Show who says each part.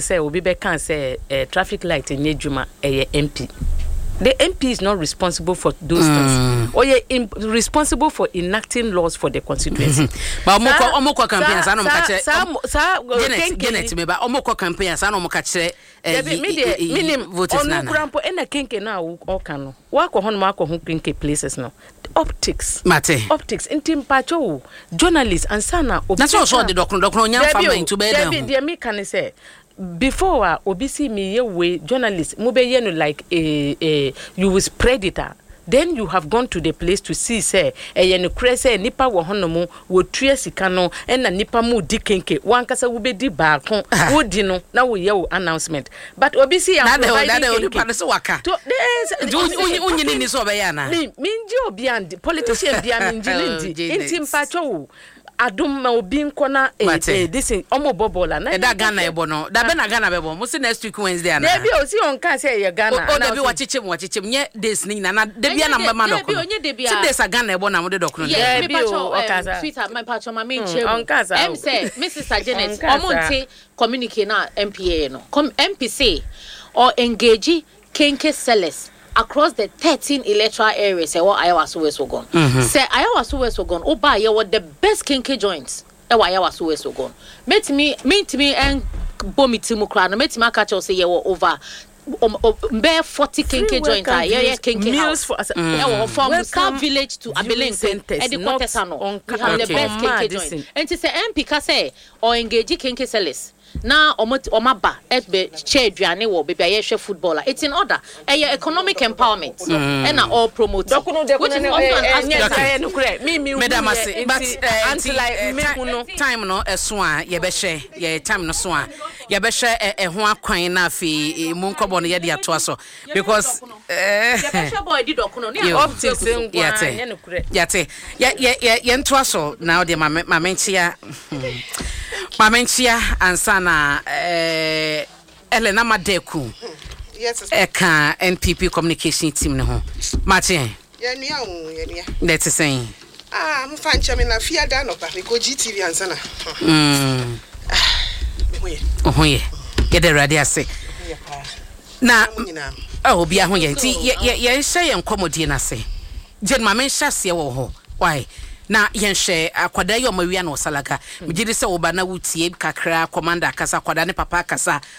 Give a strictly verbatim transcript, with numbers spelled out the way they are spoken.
Speaker 1: say obi be can say uh, traffic light in Yejuma a M P. The M P is not responsible for those mm. things. Or you're in, responsible for enacting laws for the constituency.
Speaker 2: But omoko omoko campaigns I no mkache.
Speaker 1: Sa
Speaker 2: Genet me ba omoko campaigns I no mkache
Speaker 1: minim voters na. Onu krampo ena kenke na o kan no. Wa ko hono ma ko ho kenke places no. Optics.
Speaker 2: Mate.
Speaker 1: Optics intim pacho journalists and sana obi.
Speaker 2: Na so so the dokno dokno nyam fama into be dem.
Speaker 1: Debi de me kan say before uh, obisi me ye way journalists mo be ye no like a a you will spread it out. Then you have gone to the place to see say e ye no kre say nipa wo hono mo wo tua sika no e na nipa mu di kenke wankasa wo be di ba kon wo di no na wo ye wo announcement but obisi am
Speaker 2: na na nipa no so waka to unyini ni so be ya na
Speaker 1: me minji obi and politician bia minji ndi intim pacho adum ma obi nkona eh this omo bobola na
Speaker 2: e da Ghana ebo no da be na Ghana bebo mo se next week Wednesday ana
Speaker 1: debi o si on ka say ye Ghana
Speaker 2: o debi wa chichim wa chichim nye days ni na debi na mba ma dokno si days Ghana ebo na mo de dokno
Speaker 3: yeah me pacho sweet my pacho ma me nche em say Missus Janet omonte communicate na M P A no M P C or engage kenke sellers across the thirteen electoral areas say what Iowa so West Ogon. Say Iowa so West Ogon oba ye what the best kinky joints e wa Iowa so West Ogon. Met me meet me and bomiti mu kra no met me catch say ye over um, um, bare forty kinky joints are yeah kinky
Speaker 1: meals for us
Speaker 3: mm. from South Village to Abilene and the Quatesano we have okay. the best kinky joints and to say M P ka say or engage kinky sellers na omot omaba et be che aduane wo be be share footballer it's in order e economic empowerment and na all promote which is also an aspect
Speaker 1: me me
Speaker 2: madam but until like me time no eso a ye be share ye time no so a ye be share e ho akwan na afi mu nkobo no ye de ato aso because
Speaker 3: eh ye be share boy di dokuno ne
Speaker 1: optics ngwa ye no kure
Speaker 2: yate ye ye ye nto aso na de ma ma menchia Mamenchia ansana eh Elena Madeku.
Speaker 4: Yes.
Speaker 2: Eka N P P communication team ne ho. Martin.
Speaker 4: Ya nia o ya nia.
Speaker 2: Let's say.
Speaker 4: Ah, I'm fan chama na fia da no pa ko G T V ansana.
Speaker 2: Mm. Oh ye. Get the radio say. Na oh bia ho ye. Ti ye ye hye ye nkomodie na say. Jen mamenhya se wo ho. Why? Na yenhwe akwada yo mawia na osalaga megide se oba na wutie kakra commander kasa akwada ne papa kasa